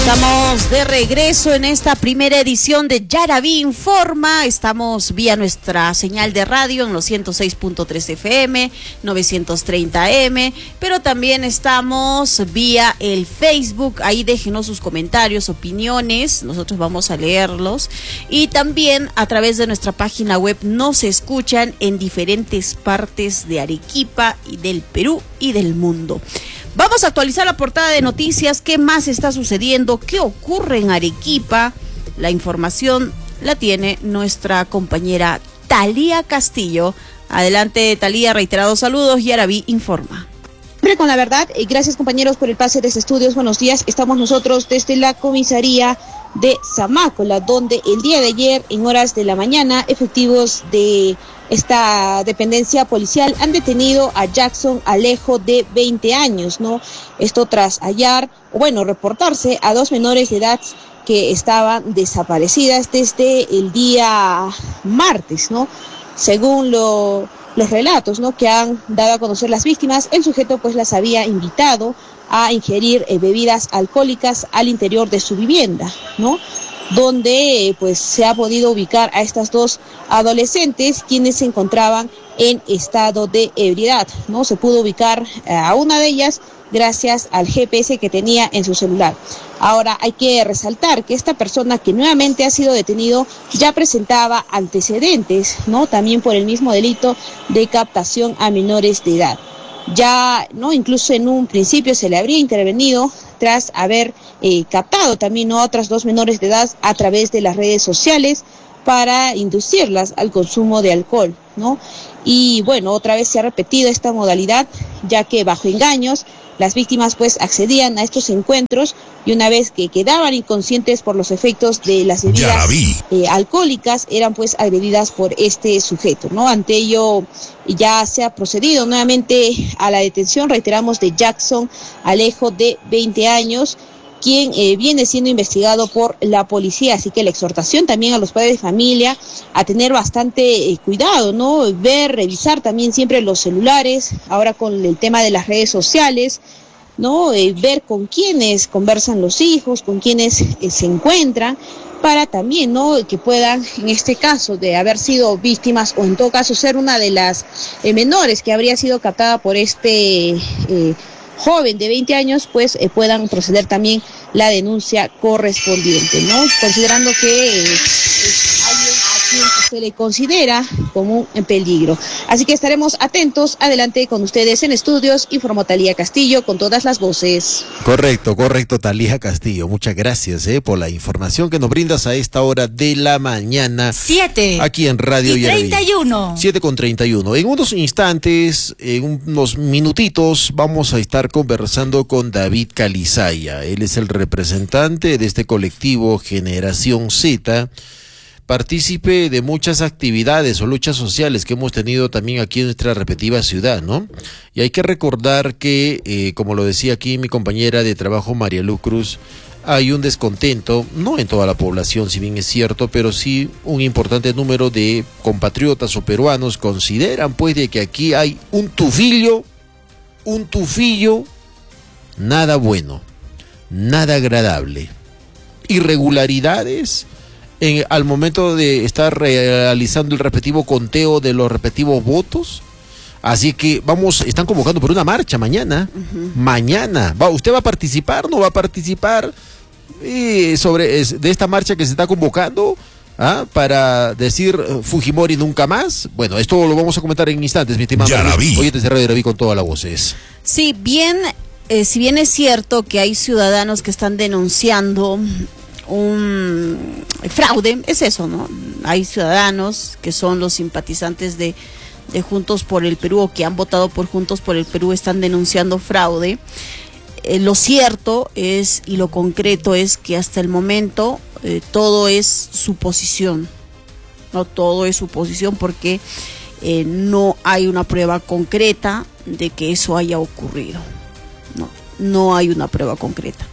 Estamos de regreso en esta primera edición de Yaraví Informa. Estamos vía nuestra señal de radio en los 106.3 FM, 930 AM, pero también estamos vía el Facebook. Ahí déjenos sus comentarios, opiniones, nosotros vamos a leerlos. Y también a través de nuestra página web nos escuchan en diferentes partes de Arequipa y del Perú y del mundo. Vamos a actualizar la portada de noticias. ¿Qué más está sucediendo? ¿Qué ocurre en Arequipa? La información la tiene nuestra compañera Talía Castillo. Adelante, Talía, reiterados saludos. Yaraví Informa. Siempre con la verdad. Gracias, compañeros, por el pase de estudios. Buenos días. Estamos nosotros desde la comisaría de Zamácola, donde el día de ayer, en horas de la mañana, efectivos de esta dependencia policial han detenido a Jackson Alejo, de 20 años, ¿no? Esto tras reportarse a dos menores de edad que estaban desaparecidas desde el día martes, ¿no? Según los relatos, ¿no?, que han dado a conocer las víctimas, el sujeto pues las había invitado a ingerir bebidas alcohólicas al interior de su vivienda, ¿no?, donde pues se ha podido ubicar a estas dos adolescentes quienes se encontraban en estado de ebriedad, ¿no? Se pudo ubicar a una de ellas gracias al GPS que tenía en su celular. Ahora hay que resaltar que esta persona que nuevamente ha sido detenido ya presentaba antecedentes, ¿no?, también por el mismo delito de captación a menores de edad. Ya, ¿no?, incluso en un principio se le habría intervenido tras haber captado también a otras dos menores de edad a través de las redes sociales para inducirlas al consumo de alcohol, ¿no? Y bueno, otra vez se ha repetido esta modalidad, ya que bajo engaños las víctimas pues accedían a estos encuentros y una vez que quedaban inconscientes por los efectos de las bebidas alcohólicas, eran pues agredidas por este sujeto, ¿no? Ante ello ya se ha procedido nuevamente a la detención, reiteramos, de Jackson Alejo, de 20 años, quien viene siendo investigado por la policía. Así que la exhortación también a los padres de familia a tener bastante cuidado, ¿no? Revisar también siempre los celulares, ahora con el tema de las redes sociales, ¿no? Ver con quiénes conversan los hijos, con quiénes se encuentran, para también, ¿no?, que puedan, en este caso de haber sido víctimas o en todo caso ser una de las menores que habría sido captada por este joven de 20 años, pues puedan proceder también la denuncia correspondiente, ¿no? Considerando que es alguien a quien se le considera como un peligro. Así que estaremos atentos. Adelante con ustedes en estudios, informó Talía Castillo con todas las voces. Correcto, Talía Castillo. Muchas gracias por la información que nos brindas a esta hora de la mañana. 7. Aquí en Radio Yaraví. 31. 7:31. En unos instantes, en unos minutitos, vamos a estar conversando con David Calizaya. Él es el representante de este colectivo Generación Z, partícipe de muchas actividades o luchas sociales que hemos tenido también aquí en nuestra respectiva ciudad, ¿no? Y hay que recordar que, como lo decía aquí mi compañera de trabajo María Luz Cruz, hay un descontento, no en toda la población, si bien es cierto, pero sí un importante número de compatriotas o peruanos consideran pues de que aquí hay un tufillo nada bueno, nada agradable, irregularidades al momento de estar realizando el respectivo conteo de los respectivos votos. Así que están convocando por una marcha mañana. Mañana. ¿Usted va a participar? ¿No va a participar de esta marcha que se está convocando para decir Fujimori nunca más? Bueno, esto lo vamos a comentar en instantes, mi estimado. Hoy desde Radio Yaraví con todas las voces. Sí, bien, si bien es cierto que hay ciudadanos que están denunciando un fraude, es eso, ¿no? Hay ciudadanos que son los simpatizantes de Juntos por el Perú o que han votado por Juntos por el Perú, están denunciando fraude. Lo cierto es y lo concreto es que hasta el momento todo es suposición, no todo es suposición porque no hay una prueba concreta de que eso haya ocurrido. No hay una prueba concreta.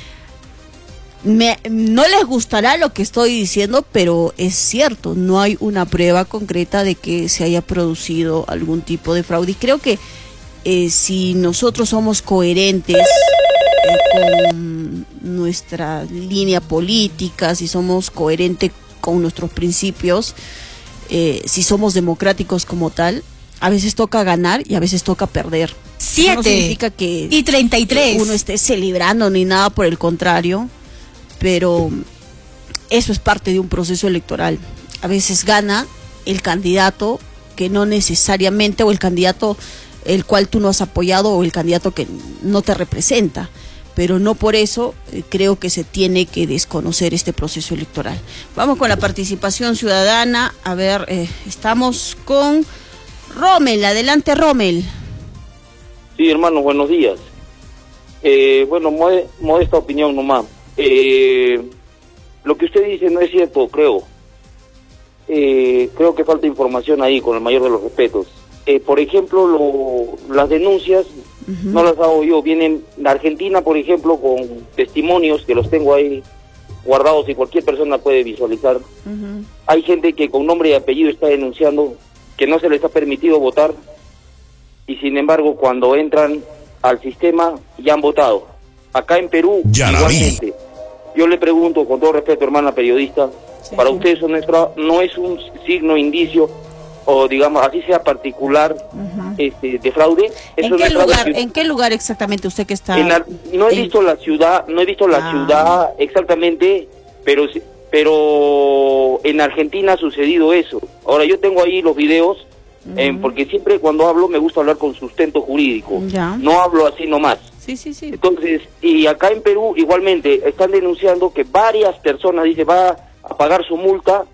No les gustará lo que estoy diciendo, pero es cierto, no hay una prueba concreta de que se haya producido algún tipo de fraude. Y creo que si nosotros somos coherentes con nuestra línea política, si somos coherentes con nuestros principios, si somos democráticos como tal, a veces toca ganar y a veces toca perder. 7 no significa que y 33 uno esté celebrando ni nada, por el contrario, pero eso es parte de un proceso electoral. A veces gana el candidato que no necesariamente, o el candidato el cual tú no has apoyado, o el candidato que no te representa, pero no por eso creo que se tiene que desconocer este proceso electoral. Vamos con la participación ciudadana. A ver, estamos con Rommel. Adelante, Rommel. Sí, hermano, buenos días. Bueno, modesta opinión nomás. Lo que usted dice no es cierto, creo. Creo que falta información ahí, con el mayor de los respetos. Por ejemplo, las denuncias no las hago yo, vienen de Argentina, por ejemplo, con testimonios que los tengo ahí guardados y cualquier persona puede visualizar. Hay gente que con nombre y apellido está denunciando que no se les ha permitido votar, y sin embargo cuando entran al sistema ya han votado. Acá en Perú, igualmente. Yo le pregunto, con todo respeto, hermana periodista, sí, para usted eso no es un signo, indicio, o digamos, así sea particular, de fraude. Eso ¿En qué lugar exactamente usted que está? No he visto la ciudad, ciudad exactamente, pero en Argentina ha sucedido eso. Ahora, yo tengo ahí los videos, porque siempre cuando hablo me gusta hablar con sustento jurídico, no hablo así nomás. Sí. Entonces, y acá en Perú igualmente están denunciando que varias personas, dice, va a pagar su multa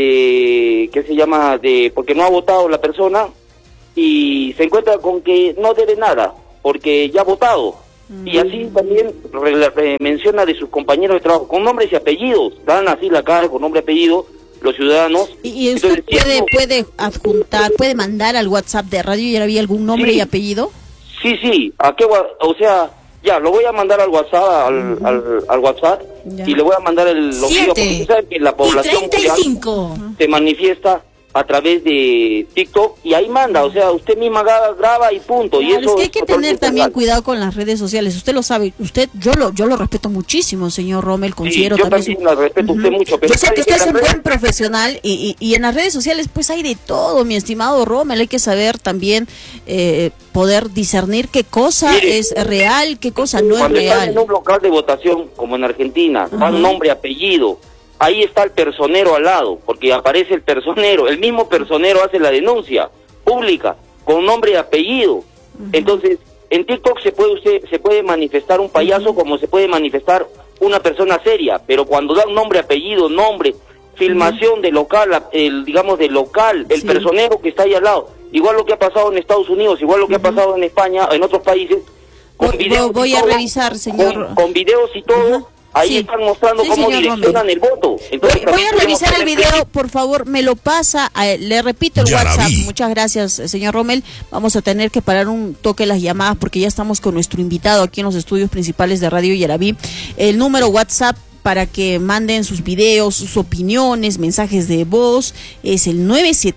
porque no ha votado la persona, y se encuentra con que no debe nada porque ya ha votado. Y así también menciona de sus compañeros de trabajo con nombres y apellidos, dan así la cara con nombre y apellido los ciudadanos. Y usted puede adjuntar, puede mandar al WhatsApp de Radio Yaraví algún nombre y apellido. Sí, o sea, ya, lo voy a mandar al WhatsApp, al WhatsApp, y le voy a mandar los videos, porque usted sabe que la población se manifiesta a través de TikTok, y ahí manda, o sea, usted misma graba y punto. Claro, y eso es que hay que tener también cuidado con las redes sociales, usted lo sabe, yo lo respeto muchísimo, señor Rommel, considero yo también lo respeto usted mucho, pero yo sé que usted es un buen profesional, y en las redes sociales pues hay de todo, mi estimado Rommel, hay que saber también poder discernir qué cosa es real, qué cosa no es real. Cuando están en un local de votación, como en Argentina, van nombre, apellido, ahí está el personero al lado, porque aparece el personero, el mismo personero hace la denuncia pública, con nombre y apellido. Entonces, en TikTok se puede manifestar un payaso como se puede manifestar una persona seria, pero cuando dan nombre, apellido, filmación de local, el personero que está ahí al lado, igual lo que ha pasado en Estados Unidos, igual lo que ha pasado en España, en otros países, con videos voy a revisar, señor. Con videos y todo. Ahí están mostrando cómo direccionan el voto. Entonces, voy a revisar el video, por favor, me lo pasa, le repito el WhatsApp. Muchas gracias, señor Rommel. Vamos a tener que parar un toque las llamadas porque ya estamos con nuestro invitado aquí en los estudios principales de Radio Yaraví. El número WhatsApp para que manden sus videos, sus opiniones, mensajes de voz, es el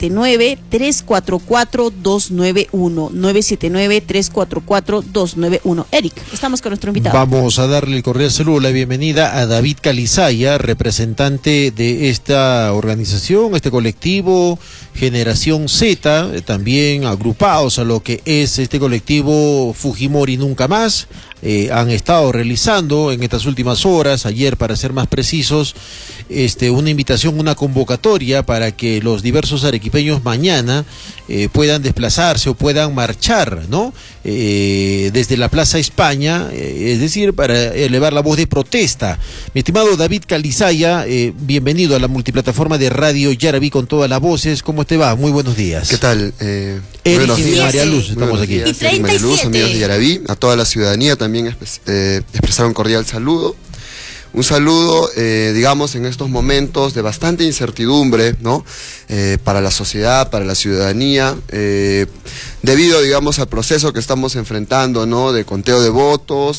979-344-291. 979-344-291. Eric, estamos con nuestro invitado. Vamos a darle el cordial saludo, la bienvenida a David Calizaya, representante de esta organización, este colectivo Generación Z, también agrupados a lo que es este colectivo Fujimori Nunca Más. Han estado realizando en estas últimas horas, ayer para ser más precisos, una invitación, una convocatoria para que los diversos arequipeños mañana puedan desplazarse o puedan marchar, ¿no? Desde la Plaza España, es decir, para elevar la voz de protesta. Mi estimado David Calizaya, bienvenido a la multiplataforma de Radio Yaraví con todas las voces. ¿Cómo te va? Muy buenos días. ¿Qué tal? Eric y María Luz, estamos aquí. Y 37. María Luz, amigos de Yaraví, a toda la ciudadanía también expresar un cordial saludo. Un saludo, digamos, en estos momentos de bastante incertidumbre, ¿no? Para la sociedad, para la ciudadanía, debido, digamos, al proceso que estamos enfrentando, ¿no? De conteo de votos,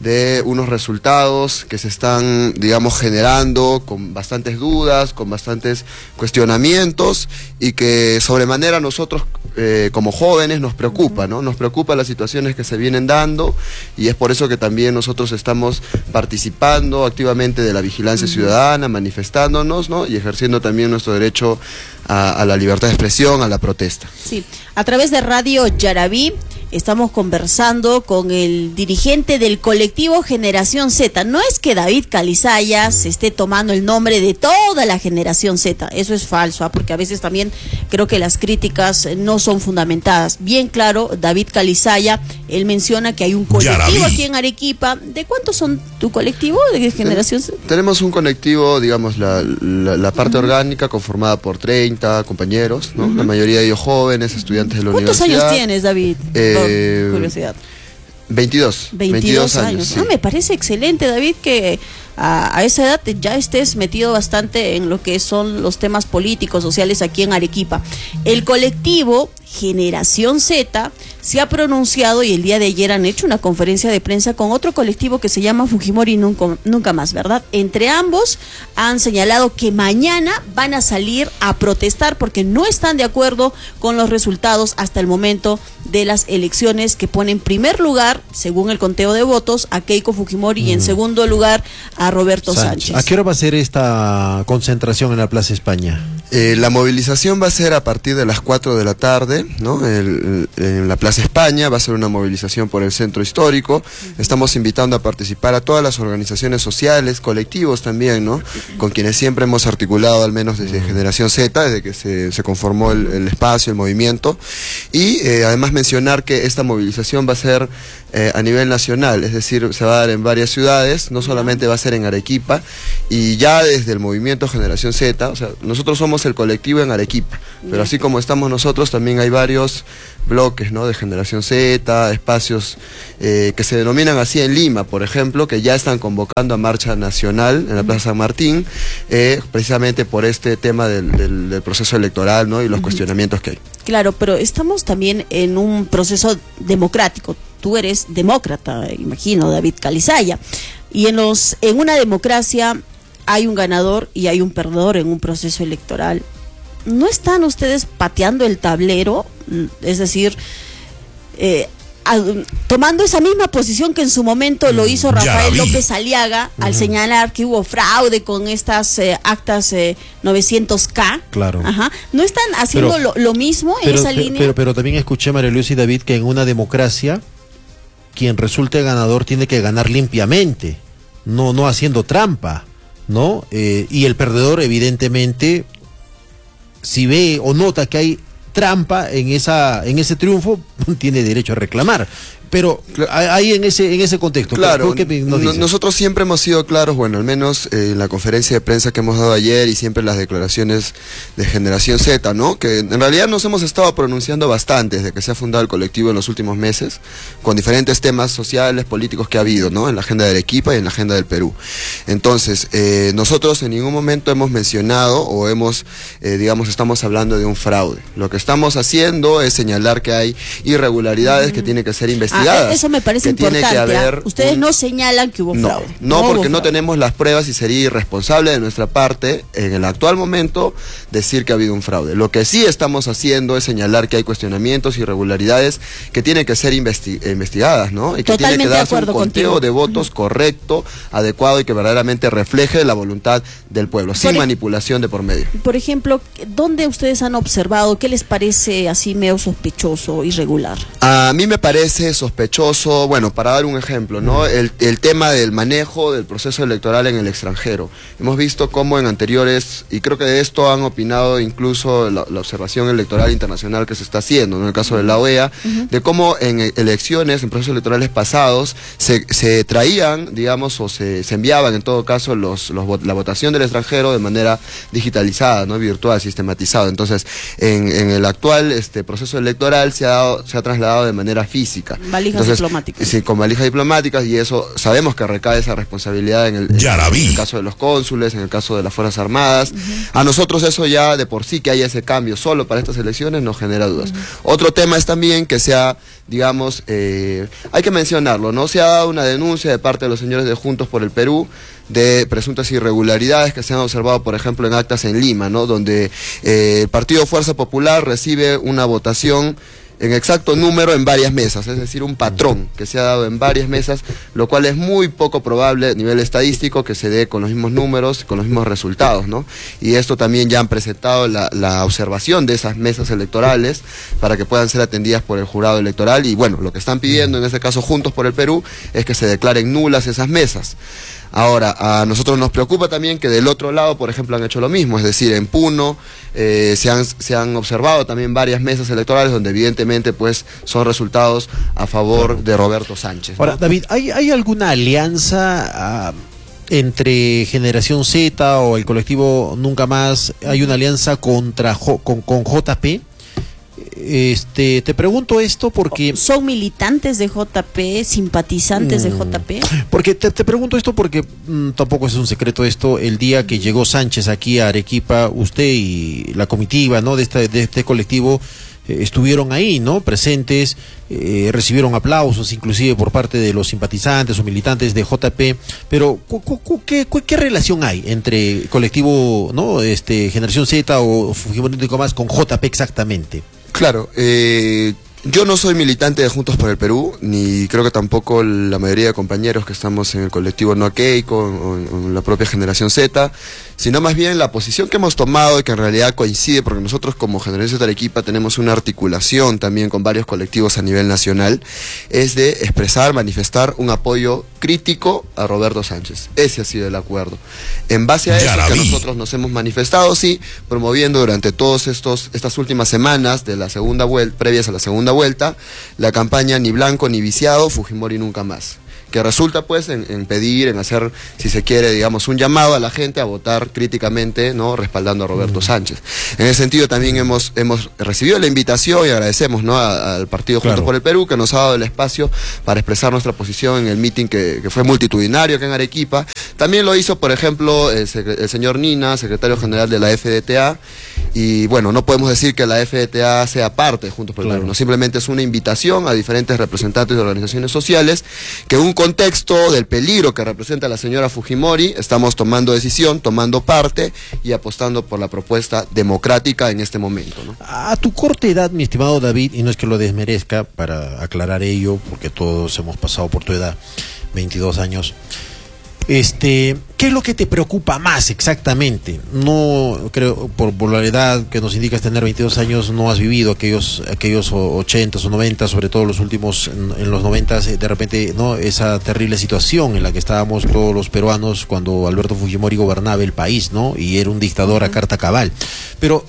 de unos resultados que se están, digamos, generando con bastantes dudas, con bastantes cuestionamientos, y que sobremanera a nosotros como jóvenes nos preocupa, ¿no? Nos preocupa las situaciones que se vienen dando, y es por eso que también nosotros estamos participando activamente de la vigilancia ciudadana, manifestándonos, ¿no? Y ejerciendo también nuestro derecho a la libertad de expresión, a la protesta. Sí, a través de Radio Yaraví estamos conversando con el dirigente del colectivo Generación Z. No es que David Calizaya se esté tomando el nombre de toda la Generación Z, eso es falso, porque a veces también creo que las críticas no son fundamentadas. Bien claro, David Calizaya, él menciona que hay un colectivo aquí en Arequipa. ¿De cuántos son tu colectivo de Generación Z? Tenemos un colectivo, digamos, la parte orgánica conformada por 30 compañeros, ¿no? La mayoría de ellos jóvenes, estudiantes de la universidad. ¿Cuántos años tienes, David? Curiosidad. 22 años. Sí. Me parece excelente, David, que a esa edad ya estés metido bastante en lo que son los temas políticos, sociales aquí en Arequipa. El colectivo Generación Z se ha pronunciado y el día de ayer han hecho una conferencia de prensa con otro colectivo que se llama Fujimori Nunca Más, ¿verdad? Entre ambos han señalado que mañana van a salir a protestar porque no están de acuerdo con los resultados hasta el momento de las elecciones, que pone en primer lugar, según el conteo de votos, a Keiko Fujimori y en segundo lugar a Roberto Sánchez. ¿A qué hora va a ser esta concentración en la Plaza España? La movilización va a ser a partir de las 4 de la tarde, ¿no? En la Plaza España va a ser una movilización por el centro histórico. Estamos invitando a participar a todas las organizaciones sociales, colectivos también, ¿no? Con quienes siempre hemos articulado, al menos desde Generación Z, desde que se conformó el espacio, el movimiento. Y además mencionar que esta movilización va a ser a nivel nacional, es decir, se va a dar en varias ciudades, no solamente va a ser en Arequipa, y ya desde el movimiento Generación Z, o sea, nosotros somos el colectivo en Arequipa, pero así como estamos nosotros, también hay varios bloques, ¿no? De Generación Z, espacios que se denominan así en Lima, por ejemplo, que ya están convocando a marcha nacional en la Plaza San Martín, precisamente por este tema del proceso electoral, ¿no? Y los cuestionamientos que hay. Claro, pero estamos también en un proceso democrático. Tú eres demócrata, imagino, David Calizaya, y en una democracia hay un ganador y hay un perdedor en un proceso electoral. ¿No están ustedes pateando el tablero? Es decir, tomando esa misma posición que en su momento lo hizo Rafael López Aliaga al señalar que hubo fraude con estas actas 900K. Claro. Ajá. ¿No están haciendo lo mismo en esa línea? Pero también escuché, María Luisa y David, que en una democracia quien resulte ganador tiene que ganar limpiamente, no haciendo trampa, ¿no? Y el perdedor, evidentemente, si ve o nota que hay trampa en ese triunfo, tiene derecho a reclamar. Pero ahí en ese contexto, claro, nosotros siempre hemos sido claros, bueno, al menos en la conferencia de prensa que hemos dado ayer y siempre las declaraciones de Generación Z, ¿no? Que en realidad nos hemos estado pronunciando bastante desde que se ha fundado el colectivo en los últimos meses, con diferentes temas sociales, políticos que ha habido, ¿no? En la agenda de Arequipa y en la agenda del Perú. Entonces, nosotros en ningún momento hemos mencionado o estamos hablando de un fraude. Lo que estamos haciendo es señalar que hay irregularidades que tienen que ser investigadas. Eso me parece importante. Ustedes no señalan que hubo fraude. No, porque no tenemos las pruebas y sería irresponsable de nuestra parte en el actual momento decir que ha habido un fraude. Lo que sí estamos haciendo es señalar que hay cuestionamientos, irregularidades que tienen que ser investigadas, ¿no? Y que tiene que darse un conteo de votos correcto, adecuado y que verdaderamente refleje la voluntad del pueblo, sin manipulación de por medio. Por ejemplo, ¿dónde ustedes han observado? ¿Qué les parece así medio sospechoso, irregular? A mí me parece sospechoso, bueno, para dar un ejemplo, ¿no? El tema del manejo del proceso electoral en el extranjero. Hemos visto cómo en anteriores, y creo que de esto han opinado incluso la observación electoral internacional que se está haciendo, ¿no? En el caso de la OEA, de cómo en elecciones, en procesos electorales pasados, se traían, digamos, o se enviaban en todo caso la votación del extranjero de manera digitalizada, ¿no? Virtual, sistematizada. Entonces, en el actual proceso electoral se ha trasladado de manera física. Valijas diplomáticas. Sí, con valijas diplomáticas, y eso sabemos que recae esa responsabilidad en el caso de los cónsules, en el caso de las Fuerzas Armadas. A nosotros eso ya de por sí, que haya ese cambio solo para estas elecciones, nos genera dudas. Otro tema es también que sea, digamos, hay que mencionarlo, ¿no? Se ha dado una denuncia de parte de los señores de Juntos por el Perú de presuntas irregularidades que se han observado, por ejemplo, en actas en Lima, ¿no? Donde el Partido Fuerza Popular recibe una votación en exacto número en varias mesas, es decir, un patrón que se ha dado en varias mesas, lo cual es muy poco probable a nivel estadístico que se dé con los mismos números, con los mismos resultados, ¿no? Y esto también ya han presentado la observación de esas mesas electorales para que puedan ser atendidas por el jurado electoral, y bueno, lo que están pidiendo en este caso Juntos por el Perú es que se declaren nulas esas mesas. Ahora, a nosotros nos preocupa también que del otro lado, por ejemplo, han hecho lo mismo, es decir, en Puno se han observado también varias mesas electorales donde evidentemente pues son resultados a favor de Roberto Sánchez, ¿no? Ahora, David, ¿hay alguna alianza entre Generación Z o el colectivo Nunca Más? ¿Hay una alianza con JP? Te pregunto esto porque... ¿Son militantes de JP, simpatizantes de JP? Porque te pregunto esto porque tampoco es un secreto esto. El día que llegó Sánchez aquí a Arequipa, usted y la comitiva, ¿no?, de este colectivo estuvieron ahí, ¿no?, presentes, recibieron aplausos inclusive por parte de los simpatizantes o militantes de JP, pero ¿qué relación hay entre colectivo, ¿no?, Generación Z o Fujimori Nunca Más con JP exactamente? Claro, yo no soy militante de Juntos por el Perú, ni creo que tampoco la mayoría de compañeros que estamos en el colectivo No a Keiko o en la propia Generación Z, sino más bien la posición que hemos tomado y que en realidad coincide, porque nosotros como Generación Z Arequipa tenemos una articulación también con varios colectivos a nivel nacional, es de expresar, manifestar un apoyo crítico a Roberto Sánchez. Ese ha sido el acuerdo. En base a eso que nosotros nos hemos manifestado, sí, promoviendo durante todas estas últimas semanas de la segunda vuelta, previas a la segunda vuelta, la campaña Ni Blanco ni Viciado, Fujimori Nunca Más, que resulta pues en pedir, en hacer, si se quiere, digamos, un llamado a la gente a votar críticamente, ¿no?, respaldando a Roberto Sánchez. En ese sentido también hemos recibido la invitación y agradecemos, ¿no?, al Partido Juntos por el Perú, que nos ha dado el espacio para expresar nuestra posición en el meeting que fue multitudinario acá en Arequipa. También lo hizo, por ejemplo, el señor Nina, secretario general de la FDTA, y bueno, no podemos decir que la FDTA sea parte de Juntos por el Perú, no, simplemente es una invitación a diferentes representantes de organizaciones sociales que un contexto del peligro que representa la señora Fujimori, estamos tomando decisión, tomando parte y apostando por la propuesta democrática en este momento, ¿no? A tu corta edad, mi estimado David, y no es que lo desmerezca, para aclarar ello, porque todos hemos pasado por tu edad, 22 años, ¿qué es lo que te preocupa más exactamente? No creo, por la edad que nos indicas tener 22 años, no has vivido aquellos 80s o 90s, sobre todo los últimos, en los 90s, de repente, ¿no?, esa terrible situación en la que estábamos todos los peruanos cuando Alberto Fujimori gobernaba el país, ¿no?, y era un dictador a carta cabal. Pero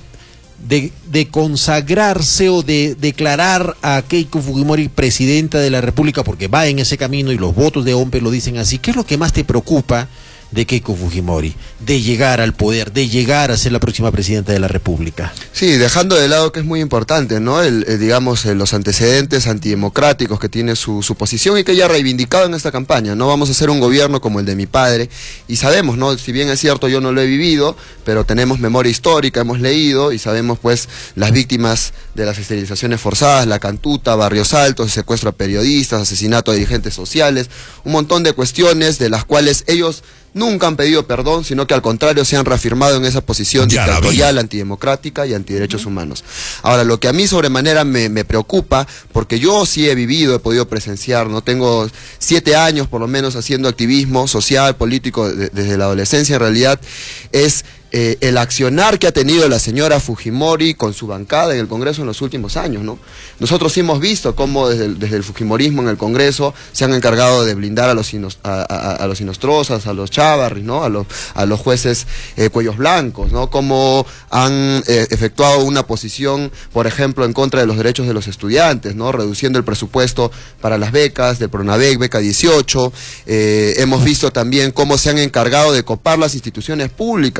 de consagrarse o de declarar a Keiko Fujimori presidenta de la República, porque va en ese camino y los votos de OMPE lo dicen así, ¿qué es lo que más te preocupa de Keiko Fujimori, de llegar al poder, de llegar a ser la próxima presidenta de la República? Sí, dejando de lado que es muy importante, ¿no?, digamos, los antecedentes antidemocráticos que tiene su posición y que ella ha reivindicado en esta campaña. No vamos a hacer un gobierno como el de mi padre, y sabemos, ¿no?, si bien es cierto yo no lo he vivido, pero tenemos memoria histórica, hemos leído y sabemos pues las víctimas de las esterilizaciones forzadas, la Cantuta, Barrios Altos, secuestro a periodistas, asesinato a dirigentes sociales, un montón de cuestiones de las cuales ellos nunca han pedido perdón, sino que al contrario se han reafirmado en esa posición dictatorial, antidemocrática y antiderechos humanos. Ahora, lo que a mí sobremanera me preocupa, porque yo sí he vivido, he podido presenciar, no tengo 7 años por lo menos haciendo activismo social, político, desde la adolescencia en realidad, es el accionar que ha tenido la señora Fujimori con su bancada en el Congreso en los últimos años, ¿no? Nosotros sí hemos visto cómo desde el Fujimorismo en el Congreso se han encargado de blindar a los Inostrosas, a los Chávarri, ¿no?, a los jueces cuellos blancos, ¿no?, cómo han efectuado una posición, por ejemplo, en contra de los derechos de los estudiantes, ¿no?, reduciendo el presupuesto para las becas del Pronavec, beca 18, hemos visto también cómo se han encargado de copar las instituciones públicas, ¿no?, eso ya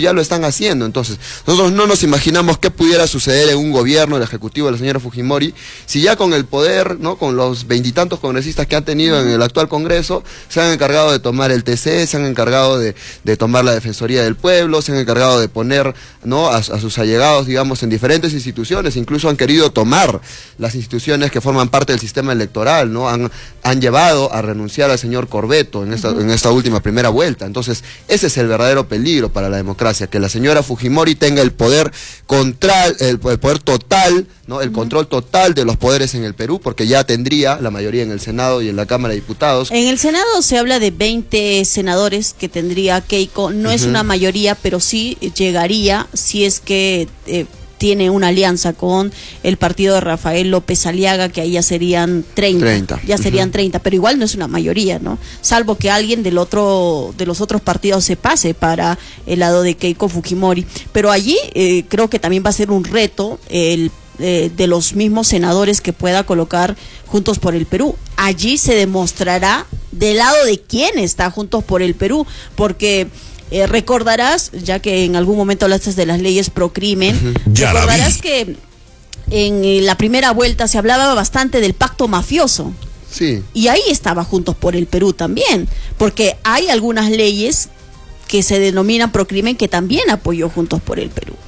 ya lo están haciendo. Entonces, nosotros no nos imaginamos qué pudiera suceder en un gobierno, el ejecutivo de la señora Fujimori, si ya con el poder, ¿no?, con los 20 y tantos congresistas que han tenido en el actual Congreso, se han encargado de tomar el TC, se han encargado de tomar la Defensoría del Pueblo, se han encargado de poner, ¿no?, a sus allegados, digamos, en diferentes instituciones, incluso han querido tomar las instituciones que forman parte del sistema electoral, ¿no? Han llevado a renunciar al señor Corbeto en esta última primera vuelta. Entonces, ese es el verdadero peligro para la democracia, que la señora Fujimori tenga el poder el poder total, ¿no?, el control total de los poderes en el Perú, porque ya tendría la mayoría en el Senado y en la Cámara de Diputados. En el Senado se habla de 20 senadores que tendría Keiko, no es una mayoría, pero sí llegaría si es que tiene una alianza con el partido de Rafael López Aliaga, que ahí ya serían 30. Ya serían 30, pero igual no es una mayoría, ¿no? Salvo que alguien de los otros partidos se pase para el lado de Keiko Fujimori. Pero allí creo que también va a ser un reto de los mismos senadores que pueda colocar Juntos por el Perú. Allí se demostrará del lado de quién está Juntos por el Perú, porque recordarás, ya que en algún momento hablaste de las leyes pro crimen, recordarás que en la primera vuelta se hablaba bastante del pacto mafioso. Sí. Y ahí estaba Juntos por el Perú también, porque hay algunas leyes que se denominan pro crimen que también apoyó Juntos por el Perú.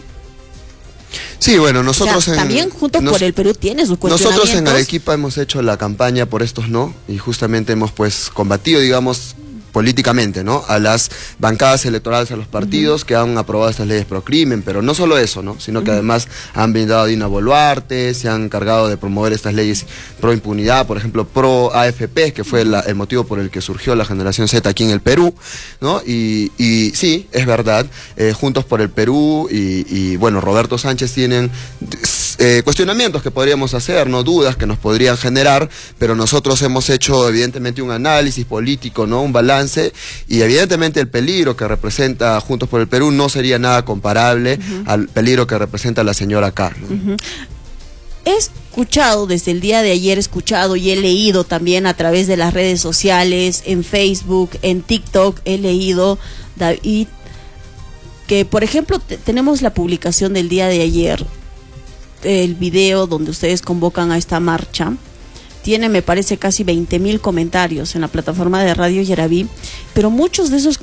Sí, bueno, nosotros también Juntos por el Perú tiene sus cuestionamientos. Nosotros en Arequipa hemos hecho la campaña por estos no, y justamente hemos pues combatido, digamos, políticamente, ¿no?, a las bancadas electorales, a los partidos que han aprobado estas leyes pro crimen, pero no solo eso, ¿no?, sino que además han brindado a Dina Boluarte, se han encargado de promover estas leyes pro impunidad, por ejemplo, pro AFP, que fue el motivo por el que surgió la generación Z aquí en el Perú, ¿no? Y sí, es verdad, Juntos por el Perú y bueno, Roberto Sánchez tienen cuestionamientos que podríamos hacer, no dudas que nos podrían generar, pero nosotros hemos hecho evidentemente un análisis político, ¿no?, un balance, y evidentemente el peligro que representa Juntos por el Perú no sería nada comparable al peligro que representa la señora Carlos. He escuchado desde el día de ayer, y he leído también a través de las redes sociales, en Facebook, en TikTok, he leído, David, que por ejemplo tenemos la publicación del día de ayer, el video donde ustedes convocan a esta marcha. Tiene, me parece, casi 20,000 comentarios en la plataforma de Radio Yaraví, pero muchos de esos